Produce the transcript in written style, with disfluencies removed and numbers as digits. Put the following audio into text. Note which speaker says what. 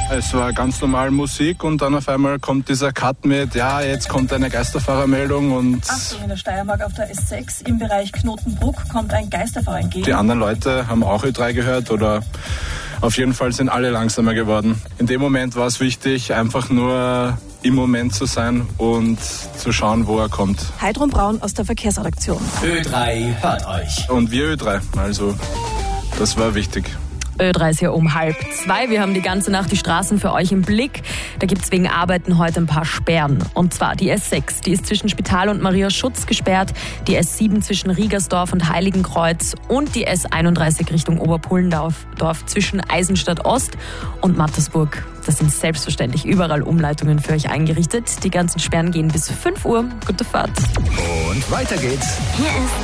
Speaker 1: Es war ganz normal Musik und dann auf einmal kommt dieser Cut mit, ja, jetzt kommt eine Geisterfahrermeldung und...
Speaker 2: Achtung, in der Steiermark auf der S6 im Bereich Knotenbruck kommt ein Geisterfahrer entgegen.
Speaker 1: Die anderen Leute haben auch Ö3 gehört oder auf jeden Fall sind alle langsamer geworden. In dem Moment war es wichtig, einfach nur im Moment zu sein und zu schauen, wo er kommt.
Speaker 3: Heidrun Braun aus der Verkehrsredaktion.
Speaker 4: Ö3 hört euch.
Speaker 1: Und wir Ö3, also das war wichtig.
Speaker 5: Ö3 ist hier um 1:30. Wir haben die ganze Nacht die Straßen für euch im Blick. Da gibt es wegen Arbeiten heute ein paar Sperren. Und zwar die S6, die ist zwischen Spital und Mariaschutz gesperrt, die S7 zwischen Riegersdorf und Heiligenkreuz und die S31 Richtung Oberpullendorf zwischen Eisenstadt Ost und Mattersburg. Das sind selbstverständlich überall Umleitungen für euch eingerichtet. Die ganzen Sperren gehen bis 5 Uhr. Gute Fahrt.
Speaker 4: Und weiter geht's.
Speaker 6: Hier ist